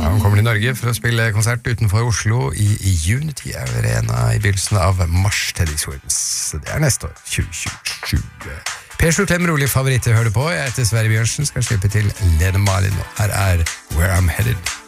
Han kommer til Norge for å spille konsert utenfor Oslo i Unity Arena i begynnelsen av mars til Teddy Swims. Det neste år, 2027. Per Slottem, rolig favoritt jeg hører på. Jeg heter Sverre Bjørnsen, skal slippe til Lene Marlin, og her Where I'm Headed.